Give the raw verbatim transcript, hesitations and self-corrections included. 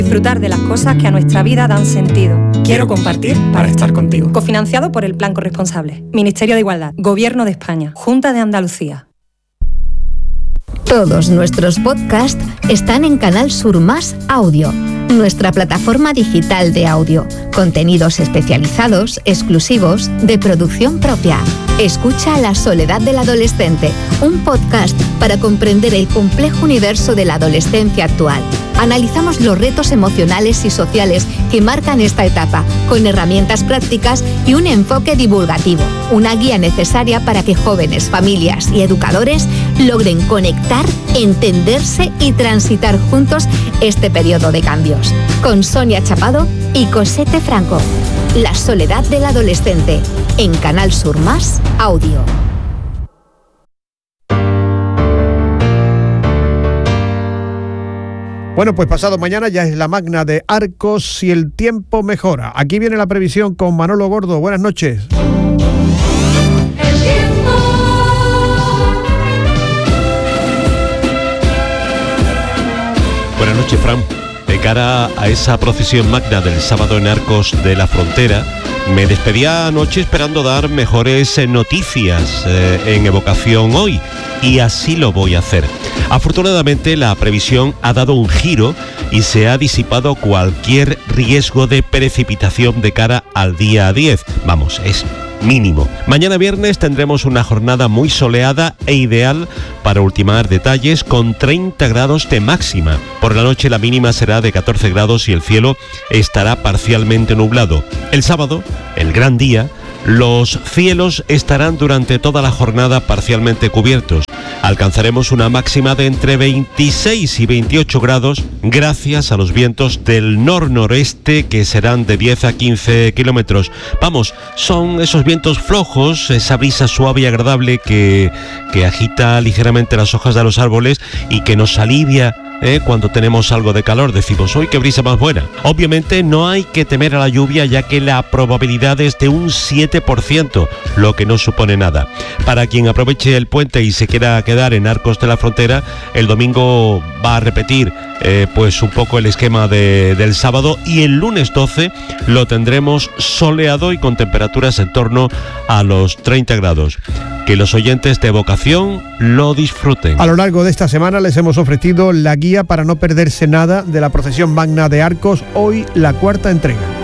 Disfrutar de las cosas que a nuestra vida dan sentido. Quiero compartir para estar contigo. Cofinanciado por el Plan Corresponsable. Ministerio de Igualdad. Gobierno de España. Junta de Andalucía. Todos nuestros podcasts están en Canal Sur Más Audio, nuestra plataforma digital de audio. Contenidos especializados, exclusivos, de producción propia. Escucha La soledad del adolescente, un podcast para comprender el complejo universo de la adolescencia actual. Analizamos los retos emocionales y sociales que marcan esta etapa, con herramientas prácticas y un enfoque divulgativo. Una guía necesaria para que jóvenes, familias y educadores logren conectar, entenderse y transitar juntos este periodo de cambios. Con Sonia Chapado y Cosette Franco. La soledad del adolescente, en Canal Sur Más Audio. Bueno, pues pasado mañana ya es la magna de Arcos si el tiempo mejora. Aquí viene la previsión con Manolo Gordo. Buenas noches. Buenas noches, Fran. De cara a esa procesión magna del sábado en Arcos de la Frontera, me despedía anoche esperando dar mejores noticias eh, en Evocación Hoy, y así lo voy a hacer. Afortunadamente, la previsión ha dado un giro y se ha disipado cualquier riesgo de precipitación de cara al día diez. Vamos, es mínimo. Mañana viernes tendremos una jornada muy soleada e ideal para ultimar detalles, con treinta grados de máxima. Por la noche la mínima será de catorce grados y el cielo estará parcialmente nublado. El sábado, el gran día, los cielos estarán durante toda la jornada parcialmente cubiertos. Alcanzaremos una máxima de entre veintiséis y veintiocho grados gracias a los vientos del nor-noreste, que serán de diez a quince kilómetros. Vamos, son esos vientos flojos, esa brisa suave y agradable que, que agita ligeramente las hojas de los árboles y que nos alivia ¿Eh? cuando tenemos algo de calor. Decimos, ¡uy, qué brisa más buena! Obviamente no hay que temer a la lluvia, ya que la probabilidad es de un siete por ciento, lo que no supone nada. Para quien aproveche el puente y se quiera quedar en Arcos de la Frontera, el domingo va a repetir eh, pues un poco el esquema de, del sábado, y el lunes doce lo tendremos soleado y con temperaturas en torno a los treinta grados. Que los oyentes de Evocación lo disfruten. A lo largo de esta semana les hemos ofrecido la guía para no perderse nada de la procesión magna de Arcos, hoy la cuarta entrega.